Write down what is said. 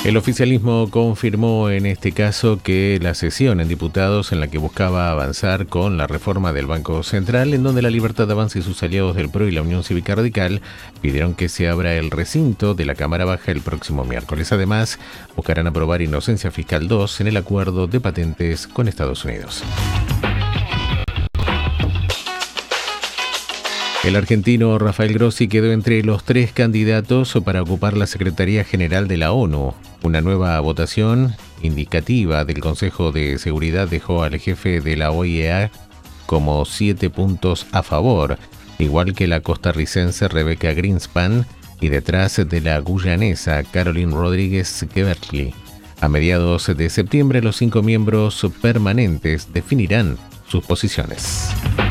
El oficialismo confirmó en este caso que la sesión en diputados en la que buscaba avanzar con la reforma del Banco Central, en donde La Libertad Avanza y sus aliados del PRO y la Unión Cívica Radical pidieron que se abra el recinto de la Cámara Baja el próximo miércoles. Además, buscarán aprobar Inocencia Fiscal 2 en el acuerdo de patentes con Estados Unidos. El argentino Rafael Grossi quedó entre los 3 candidatos para ocupar la Secretaría General de la ONU. Una nueva votación indicativa del Consejo de Seguridad dejó al jefe de la OEA como 7 puntos a favor, igual que la costarricense Rebecca Greenspan y detrás de la guyanesa Caroline Rodríguez Gebertli. A mediados de septiembre, los 5 miembros permanentes definirán sus posiciones.